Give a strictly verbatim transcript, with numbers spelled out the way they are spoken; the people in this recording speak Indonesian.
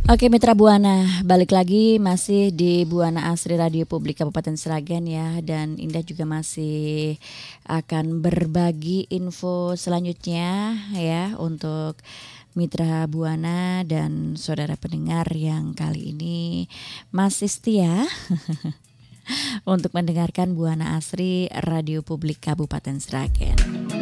Oke Mitra Buana, balik lagi masih di Buana Asri Radio Publik Kabupaten Sragen ya. Dan Indah juga masih akan berbagi info selanjutnya ya untuk Mitra Buana dan saudara pendengar yang kali ini masih setia untuk mendengarkan Buana Asri Radio Publik Kabupaten Sragen.